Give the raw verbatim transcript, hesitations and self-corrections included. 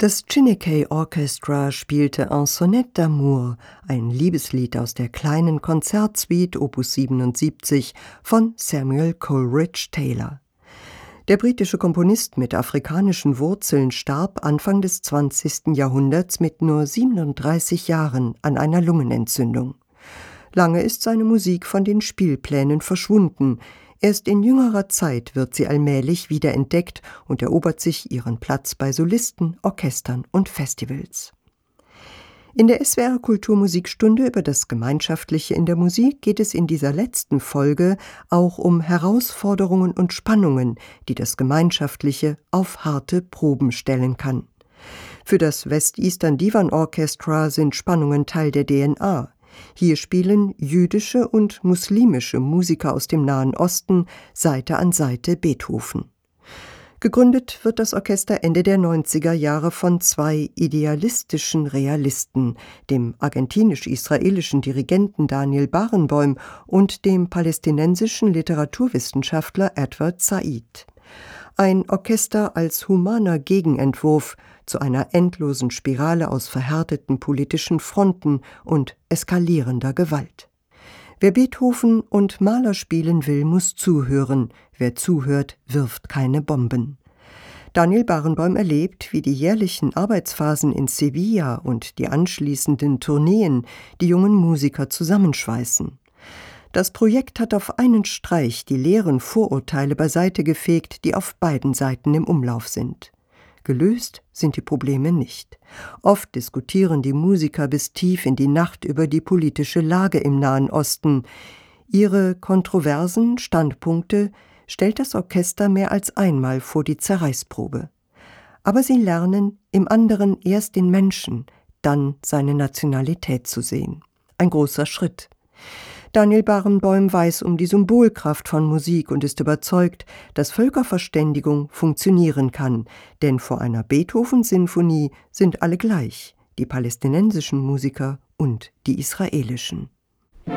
Das Chineke Orchestra spielte »Un Sonnet d'amour«, ein Liebeslied aus der kleinen Konzertsuite Opus siebenundsiebzig von Samuel Coleridge Taylor. Der britische Komponist mit afrikanischen Wurzeln starb Anfang des zwanzigsten Jahrhunderts mit nur siebenunddreißig Jahren an einer Lungenentzündung. Lange ist seine Musik von den Spielplänen verschwunden. Erst in jüngerer Zeit wird sie allmählich wiederentdeckt und erobert sich ihren Platz bei Solisten, Orchestern und Festivals. In der S W R Kulturmusikstunde über das Gemeinschaftliche in der Musik geht es in dieser letzten Folge auch um Herausforderungen und Spannungen, die das Gemeinschaftliche auf harte Proben stellen kann. Für das West Eastern Divan Orchestra sind Spannungen Teil der D N A. Hier spielen jüdische und muslimische Musiker aus dem Nahen Osten Seite an Seite Beethoven. Gegründet wird das Orchester Ende der neunziger Jahre von zwei idealistischen Realisten, dem argentinisch-israelischen Dirigenten Daniel Barenboim und dem palästinensischen Literaturwissenschaftler Edward Said. Ein Orchester als humaner Gegenentwurf zu einer endlosen Spirale aus verhärteten politischen Fronten und eskalierender Gewalt. Wer Beethoven und Mahler spielen will, muss zuhören. Wer zuhört, wirft keine Bomben. Daniel Barenboim erlebt, wie die jährlichen Arbeitsphasen in Sevilla und die anschließenden Tourneen die jungen Musiker zusammenschweißen. Das Projekt hat auf einen Streich die leeren Vorurteile beiseite gefegt, die auf beiden Seiten im Umlauf sind. Gelöst sind die Probleme nicht. Oft diskutieren die Musiker bis tief in die Nacht über die politische Lage im Nahen Osten. Ihre kontroversen Standpunkte stellt das Orchester mehr als einmal vor die Zerreißprobe. Aber sie lernen, im anderen erst den Menschen, dann seine Nationalität zu sehen. Ein großer Schritt. Daniel Barenboim weiß um die Symbolkraft von Musik und ist überzeugt, dass Völkerverständigung funktionieren kann, denn vor einer Beethoven-Sinfonie sind alle gleich, die palästinensischen Musiker und die israelischen.